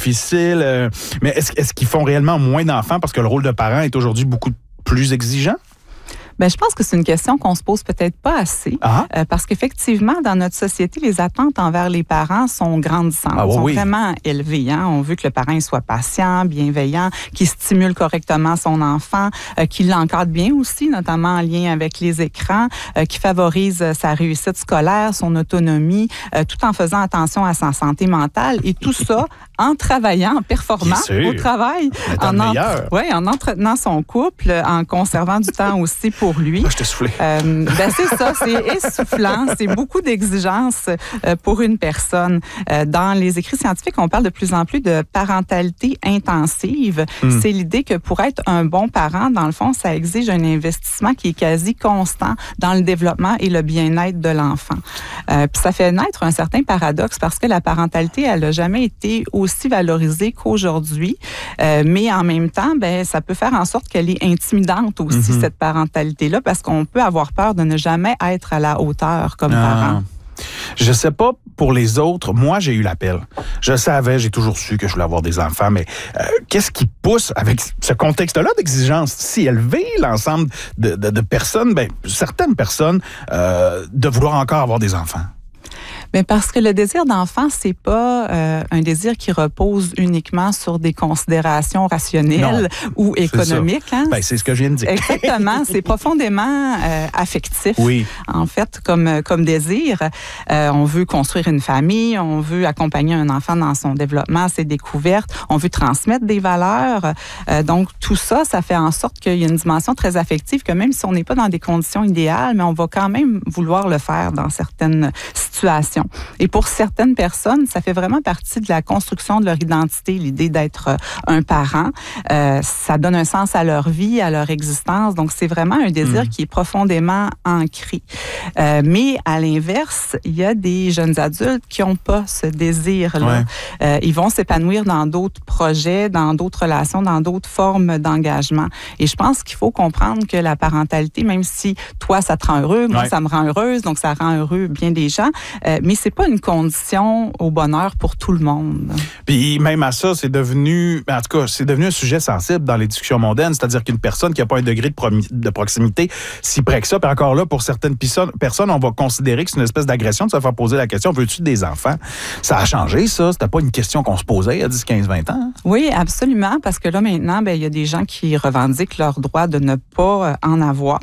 difficile. Mais est-ce qu'ils font réellement moins d'enfants parce que le rôle de parent est aujourd'hui beaucoup plus exigeant? Bien, je pense que c'est une question qu'on se pose peut-être pas assez, parce qu'effectivement, dans notre société, les attentes envers les parents sont grandissantes, sont vraiment élevées. Hein? On veut que le parent soit patient, bienveillant, qu'il stimule correctement son enfant, qu'il l'encadre bien aussi, notamment en lien avec les écrans, qu'il favorise sa réussite scolaire, son autonomie, tout en faisant attention à sa santé mentale, et tout ça en travaillant, en performant au travail, en entretenant son couple, en conservant du temps aussi pour lui. Je t'ai soufflé. C'est ça, c'est essoufflant, c'est beaucoup d'exigences pour une personne. Dans les écrits scientifiques, on parle de plus en plus de parentalité intensive. C'est l'idée que pour être un bon parent, dans le fond, ça exige un investissement qui est quasi constant dans le développement et le bien-être de l'enfant. Puis ça fait naître un certain paradoxe parce que la parentalité, elle n'a jamais été aussi valorisée qu'aujourd'hui, mais en même temps, ça peut faire en sorte qu'elle est intimidante aussi, cette parentalité-là, parce qu'on peut avoir peur de ne jamais être à la hauteur comme parent. Je sais pas pour les autres. Moi, j'ai eu l'appel. Je savais, j'ai toujours su que je voulais avoir des enfants, mais qu'est-ce qui pousse, avec ce contexte-là d'exigence si élevé, l'ensemble de personnes, certaines personnes, de vouloir encore avoir des enfants? Mais parce que le désir d'enfant, c'est pas un désir qui repose uniquement sur des considérations rationnelles ou économiques. Hein? C'est ce que je viens de dire. Exactement. C'est profondément affectif, en fait, comme désir. On veut construire une famille, on veut accompagner un enfant dans son développement, ses découvertes, on veut transmettre des valeurs. Donc, tout ça, ça fait en sorte qu'il y a une dimension très affective que même si on n'est pas dans des conditions idéales, mais on va quand même vouloir le faire dans certaines situations. Et pour certaines personnes, ça fait vraiment partie de la construction de leur identité, l'idée d'être un parent. Ça donne un sens à leur vie, à leur existence. Donc, c'est vraiment un désir qui est profondément ancré. Mais à l'inverse, il y a des jeunes adultes qui n'ont pas ce désir-là. Ils vont s'épanouir dans d'autres projets, dans d'autres relations, dans d'autres formes d'engagement. Et je pense qu'il faut comprendre que la parentalité, même si toi, ça te rend heureux, moi, ça me rend heureuse, donc ça rend heureux bien des gens, mais c'est pas une condition au bonheur pour tout le monde. Puis même à ça, c'est devenu un sujet sensible dans les discussions mondaines, c'est-à-dire qu'une personne qui n'a pas un degré de proximité si près que ça, puis encore là, pour certaines personnes, on va considérer que c'est une espèce d'agression de se faire poser la question, veux-tu des enfants? Ça a changé, ça. C'était pas une question qu'on se posait il y a 10, 15, 20 ans. Hein? Oui, absolument, parce que là, maintenant, il y a des gens qui revendiquent leur droit de ne pas en avoir.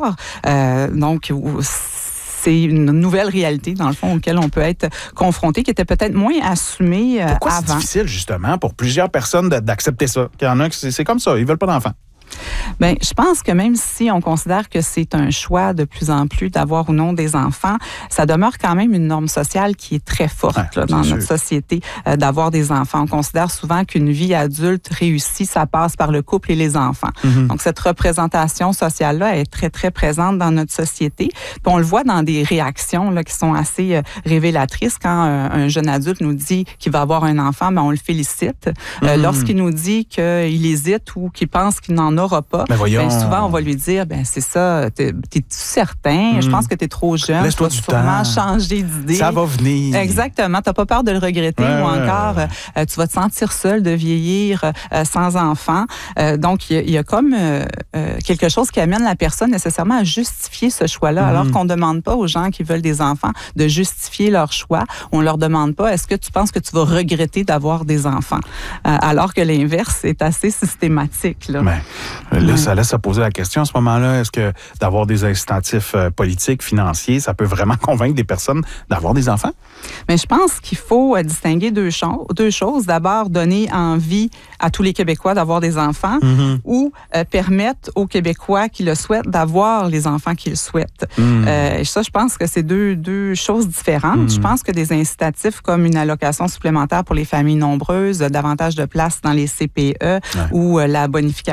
Donc, c'est une nouvelle réalité, dans le fond, auquel on peut être confronté, qui était peut-être moins assumée avant. Pourquoi c'est difficile, justement, pour plusieurs personnes d'accepter ça? Qu'il y en a qui c'est comme ça, ils veulent pas d'enfants. Bien, je pense que même si on considère que c'est un choix de plus en plus d'avoir ou non des enfants, ça demeure quand même une norme sociale qui est très forte dans notre société d'avoir des enfants. On considère souvent qu'une vie adulte réussie, ça passe par le couple et les enfants. Donc, cette représentation sociale-là est très, très présente dans notre société. Puis on le voit dans des réactions là, qui sont assez révélatrices. Quand un jeune adulte nous dit qu'il va avoir un enfant, on le félicite. Lorsqu'il nous dit qu'il hésite ou qu'il pense qu'il n'en aura pas, souvent on va lui dire, c'est ça, t'es-tu certain? Je pense que t'es trop jeune. Laisse-toi tu du vas sûrement temps. changer d'idée. Ça va venir. Exactement. T'as pas peur de le regretter ou encore tu vas te sentir seul de vieillir sans enfant. Donc, il y a comme quelque chose qui amène la personne nécessairement à justifier ce choix-là, alors qu'on demande pas aux gens qui veulent des enfants de justifier leur choix. On leur demande pas, est-ce que tu penses que tu vas regretter d'avoir des enfants? Alors que l'inverse est assez systématique. Là. Là, ça laisse à poser la question à ce moment-là. Est-ce que d'avoir des incitatifs politiques, financiers, ça peut vraiment convaincre des personnes d'avoir des enfants? Mais je pense qu'il faut distinguer deux choses. D'abord, donner envie à tous les Québécois d'avoir des enfants ou permettre aux Québécois qui le souhaitent d'avoir les enfants qu'ils souhaitent. Et ça, je pense que c'est deux choses différentes. Je pense que des incitatifs comme une allocation supplémentaire pour les familles nombreuses, davantage de place dans les CPE ou la bonification du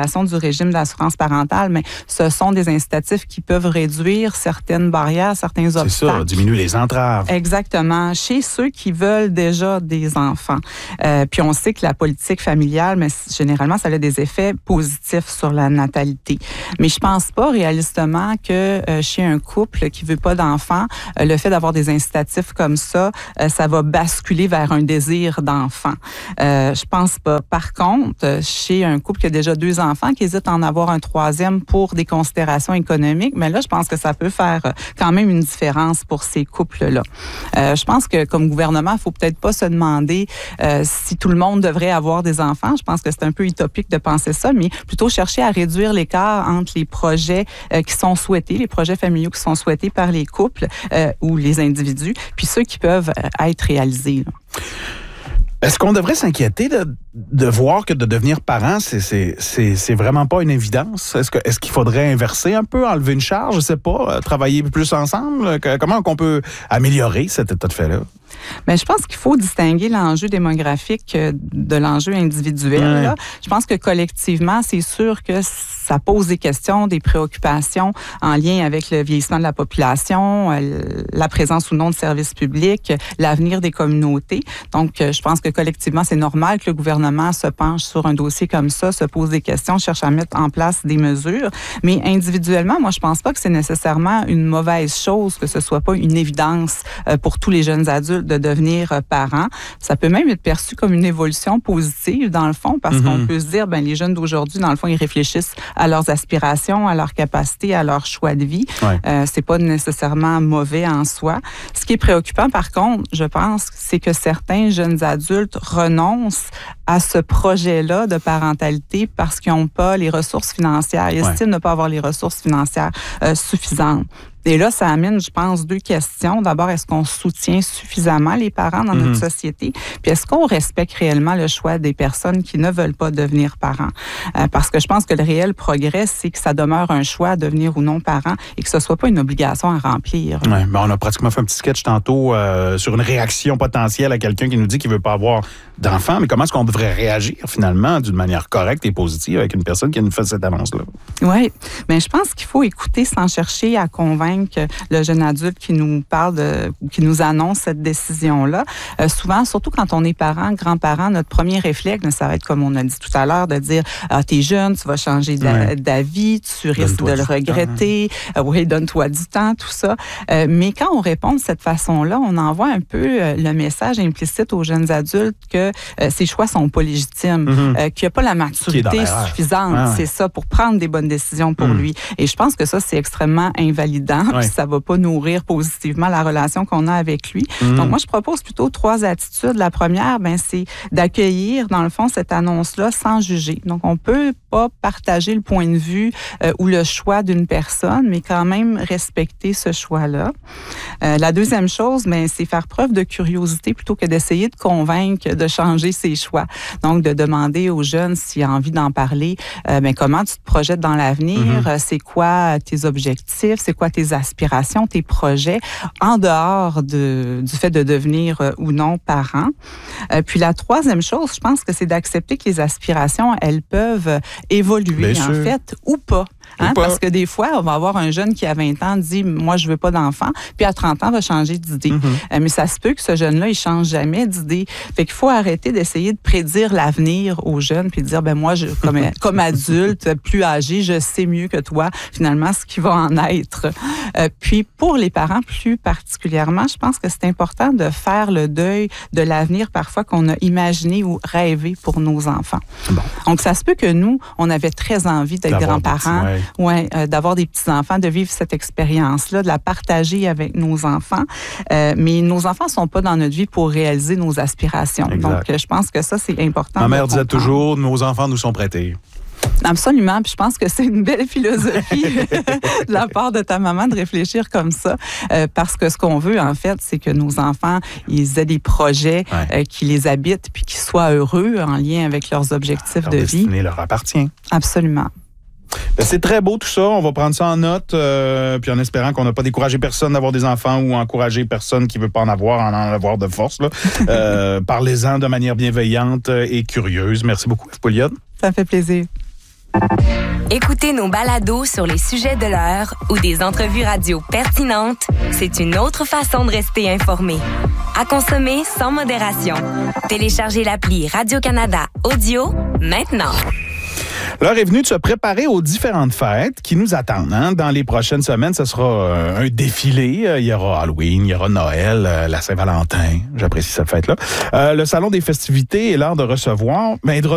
régime d'assurance parentale, mais ce sont des incitatifs qui peuvent réduire certaines barrières, certains obstacles. C'est ça, diminuer les entraves. Exactement, chez ceux qui veulent déjà des enfants. Puis on sait que la politique familiale, mais généralement, ça a des effets positifs sur la natalité. Mais je pense pas réalistement que chez un couple qui veut pas d'enfants, le fait d'avoir des incitatifs comme ça va basculer vers un désir d'enfant. Je pense pas. Par contre, chez un couple qui a déjà 2 enfants, qui hésite à en avoir un 3e pour des considérations économiques, mais là, je pense que ça peut faire quand même une différence pour ces couples-là. Je pense que comme gouvernement, il faut peut-être pas se demander si tout le monde devrait avoir des enfants. Je pense que c'est un peu utopique de penser ça, mais plutôt chercher à réduire l'écart entre les projets qui sont souhaités, les projets familiaux qui sont souhaités par les couples ou les individus, puis ceux qui peuvent être réalisés. Là. Est-ce qu'on devrait s'inquiéter de voir que de devenir parent, c'est vraiment pas une évidence? Est-ce qu'il faudrait inverser un peu, enlever une charge, je sais pas, travailler plus ensemble? Comment on peut améliorer cet état de fait-là? Bien, je pense qu'il faut distinguer l'enjeu démographique de l'enjeu individuel. Ouais. Là. Je pense que collectivement, c'est sûr que ça pose des questions, des préoccupations en lien avec le vieillissement de la population, la présence ou non de services publics, l'avenir des communautés. Donc, je pense que collectivement, c'est normal que le gouvernement se penche sur un dossier comme ça, se pose des questions, cherche à mettre en place des mesures. Mais individuellement, moi, je pense pas que c'est nécessairement une mauvaise chose, que ce soit pas une évidence pour tous les jeunes adultes de devenir parents. Ça peut même être perçu comme une évolution positive, dans le fond, parce qu'on peut se dire, ben les jeunes d'aujourd'hui, dans le fond, ils réfléchissent à leurs aspirations, à leurs capacités, à leur choix de vie. Ouais. C'est pas nécessairement mauvais en soi. Ce qui est préoccupant, par contre, je pense, c'est que certains jeunes adultes renoncent à ce projet-là de parentalité parce qu'ils n'ont pas les ressources financières. Ils estiment ne pas avoir les ressources financières suffisantes. Et là, ça amène, je pense, 2 questions. D'abord, est-ce qu'on soutient suffisamment les parents dans notre société? Puis est-ce qu'on respecte réellement le choix des personnes qui ne veulent pas devenir parents? Parce que je pense que le réel progrès, c'est que ça demeure un choix, devenir ou non parent, et que ce ne soit pas une obligation à remplir. Oui, mais on a pratiquement fait un petit sketch tantôt sur une réaction potentielle à quelqu'un qui nous dit qu'il ne veut pas avoir d'enfant. Mais comment est-ce qu'on devrait réagir, finalement, d'une manière correcte et positive avec une personne qui nous fait cette annonce-là? Oui, mais je pense qu'il faut écouter sans chercher à convaincre le jeune adulte qui nous parle qui nous annonce cette décision-là. Souvent, surtout quand on est parent, grand-parent, notre premier réflexe, ça va être comme on a dit tout à l'heure, de dire « Ah, t'es jeune, tu vas changer d'avis, tu risques de le regretter, oui, donne-toi du temps », tout ça. Mais quand on répond de cette façon-là, on envoie un peu le message implicite aux jeunes adultes que ces choix sont pas légitimes, qu'il n'y a pas la maturité suffisante, c'est ça, pour prendre des bonnes décisions pour lui. Et je pense que ça, c'est extrêmement invalidant. Puis ça va pas nourrir positivement la relation qu'on a avec lui. Donc, moi, je propose plutôt 3 attitudes. La première, c'est d'accueillir, dans le fond, cette annonce-là sans juger. Donc, on peut pas partager le point de vue ou le choix d'une personne, mais quand même respecter ce choix-là. La deuxième chose, c'est faire preuve de curiosité plutôt que d'essayer de convaincre de changer ses choix. Donc, de demander aux jeunes s'il a envie d'en parler, comment tu te projettes dans l'avenir, c'est quoi tes objectifs, c'est quoi tes aspirations, tes projets, en dehors du fait de devenir ou non parent. Puis la troisième chose, je pense que c'est d'accepter que les aspirations, elles peuvent évoluer, en fait, ou pas. Parce que des fois, on va avoir un jeune qui, à 20 ans, dit « Moi, je veux pas d'enfant », puis à 30 ans, va changer d'idée. Mais ça se peut que ce jeune-là, il change jamais d'idée. Fait qu'il faut arrêter d'essayer de prédire l'avenir aux jeunes, puis de dire « moi, comme adulte, plus âgé, je sais mieux que toi, finalement, ce qui va en être. » Puis, pour les parents plus particulièrement, je pense que c'est important de faire le deuil de l'avenir, parfois, qu'on a imaginé ou rêvé pour nos enfants. Bon. Donc, ça se peut que nous, on avait très envie d'être grands-parents, d'avoir des petits-enfants, de vivre cette expérience-là, de la partager avec nos enfants. Mais nos enfants ne sont pas dans notre vie pour réaliser nos aspirations. Exact. Donc, je pense que ça, c'est important. Ma mère disait toujours, nos enfants nous sont prêtés. Absolument. Puis je pense que c'est une belle philosophie de la part de ta maman de réfléchir comme ça. Parce que ce qu'on veut, en fait, c'est que nos enfants, ils aient des projets qui les habitent puis qu'ils soient heureux en lien avec leurs objectifs de vie. Leur destinée leur appartient. Absolument. C'est très beau tout ça. On va prendre ça en note, puis en espérant qu'on n'a pas découragé personne d'avoir des enfants ou encouragé personne qui ne veut pas en avoir de force. Parlez-en de manière bienveillante et curieuse. Merci beaucoup, Pouliot. Ça fait plaisir. Écouter nos balados sur les sujets de l'heure ou des entrevues radio pertinentes, c'est une autre façon de rester informé. À consommer sans modération. Téléchargez l'appli Radio-Canada Audio maintenant. L'heure est venue de se préparer aux différentes fêtes qui nous attendent. Hein? Dans les prochaines semaines, ce sera un défilé. Il y aura Halloween, il y aura Noël, la Saint-Valentin. J'apprécie cette fête-là. Le Salon des festivités est l'heure de recevoir.